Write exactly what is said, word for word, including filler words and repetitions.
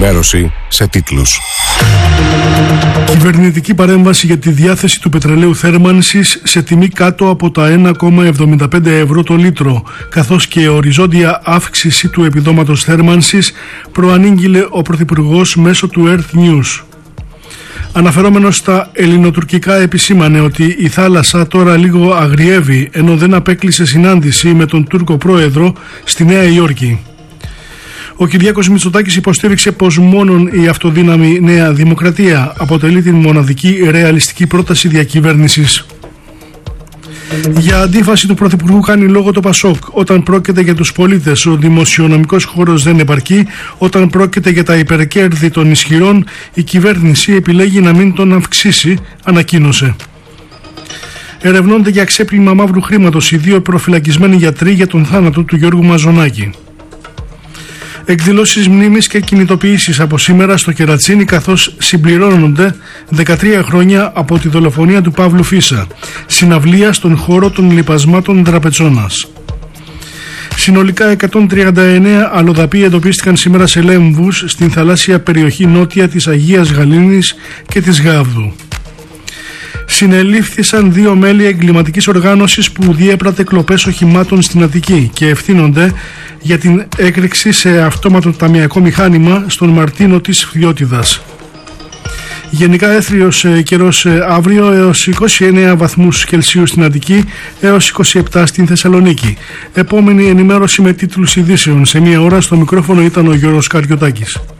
ενημέρωση σε τίτλους. Κυβερνητική παρέμβαση για τη διάθεση του πετρελαίου θέρμανσης σε τιμή κάτω από τα ένα κόμμα εβδομήντα πέντε ευρώ το λίτρο, καθώς και οριζόντια αύξηση του επιδόματος θέρμανσης, προανήγγειλε ο Πρωθυπουργός μέσω του Earth News. Αναφερόμενος στα ελληνοτουρκικά, επισήμανε ότι η θάλασσα τώρα λίγο αγριεύει, ενώ δεν απέκλεισε συνάντηση με τον Τούρκο πρόεδρο στη Νέα Υόρκη. Ο Κυριάκος Μητσοτάκης υποστήριξε πως μόνον η αυτοδύναμη Νέα Δημοκρατία αποτελεί την μοναδική ρεαλιστική πρόταση διακυβέρνησης. Για αντίφαση του Πρωθυπουργού κάνει λόγο το Πασόκ. Όταν πρόκειται για τους πολίτες, ο δημοσιονομικός χώρος δεν επαρκεί. Όταν πρόκειται για τα υπερκέρδη των ισχυρών, η κυβέρνηση επιλέγει να μην τον αυξήσει, ανακοίνωσε. Ερευνώνται για ξέπλυμα μαύρου χρήματος οι δύο προφυλακισμένοι γιατροί για τον θάνατο του Γιώργου Μαζονάκη. Εκδηλώσεις μνήμης και κινητοποιήσεις από σήμερα στο Κερατσίνι, καθώς συμπληρώνονται δεκατρία χρόνια από τη δολοφονία του Παύλου Φίσα. Συναυλία στον χώρο των λιπασμάτων Δραπετσόνας. Συνολικά εκατόν τριάντα εννέα αλλοδαποί εντοπίστηκαν σήμερα σε λέμβους στην θαλάσσια περιοχή νότια της Αγίας Γαλήνης και της Γάβδου. Συνελήφθησαν δύο μέλη εγκληματικής οργάνωσης που διέπρατε κλοπές οχημάτων στην Αττική και ευθύνονται για την έκρηξη σε αυτόματο ταμιακό μηχάνημα στον Μαρτίνο της Φθιώτιδας. Γενικά έθριος καιρός αύριο, έως είκοσι εννέα βαθμούς Κελσίου στην Αττική, έως είκοσι επτά στην Θεσσαλονίκη. Επόμενη ενημέρωση με τίτλους ειδήσεων. Σε μία ώρα στο μικρόφωνο ήταν ο Γιώργος Καριωτάκης.